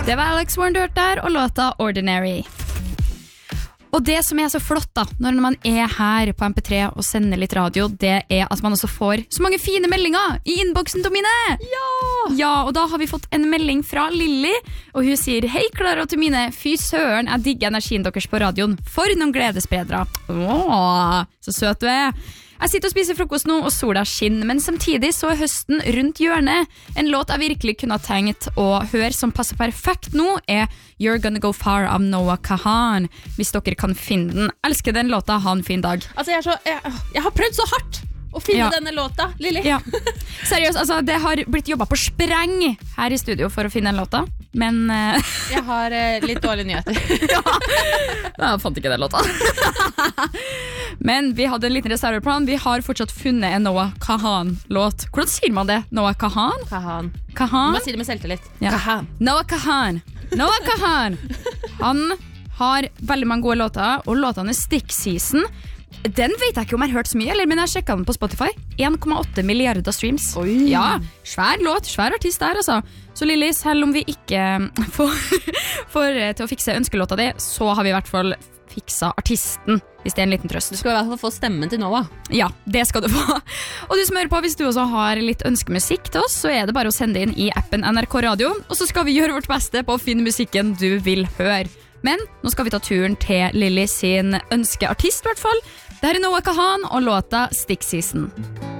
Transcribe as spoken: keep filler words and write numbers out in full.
Det var Alex Warren du hørte der, og låta Ordinary. Og det som er så flott da, når man er her på M P tre og sender litt radio, det er at man også får så mange fine meldinger i innboksen til mine. Ja! Ja, og da har vi fått en melding fra Lilly, og hun sier, hei Klara og til mine, fy søren, jeg digger energien deres på radioen. For noen gledesspredere. Åh, så søt du er. Jeg sitter og spiser frokost nå, og sola skinner, men samtidig så er høsten rundt hjørnet. En låt jeg virkelig kunne ha tenkt å høre som passer perfekt nå er You're Gonna Go Far av Noah Kahan. Hvis dere kan finne den. Elsker den låta, ha en fin dag. Altså, jeg, er så, jeg, jeg har prøvd så hardt å finne Ja. denne låta, Lilly. Ja. Seriøst, altså, det har blitt jobbet på spreng her i studio for å finne den låta, men uh, Jeg har uh, litt dårlige nyheter. ja. Jeg fant ikke den låta. Men vi hadde en liten reserveplan. Vi har fortsatt funnet en Noah Kahan-låt. Hvordan sier man det? Noah Kahan? Kahan. Kahan? Må si det med selvtillit. Ja. Kahan. Noah Kahan. Noah Kahan. Han har veldig mange gode låter, og låtene Stick Season, den vet jeg ikke om jeg har hørt så mye, eller, men jeg sjekket den på Spotify. en komma åtte milliarder streams. Oi. Ja, svær låt, svær artist der altså. Så Lilly, selv om vi ikke får, får til å fikse ønskelåta di, så har vi i hvert fall fiksa artisten, hvis det er en liten trøst. Du skal i hvert fall få stemmen til Noah. Ja, det skal du få. Og du som hører på, hvis du også har litt ønskemusikk til oss, så er det bare å sende inn i appen N R K Radio, og så skal vi gjøre vårt beste på å finne musikken du vil høre. Men nå skal vi ta turen til Lilly sin ønskeartist i hvert fall. Det her er Noah Kahan og låta Stick Season.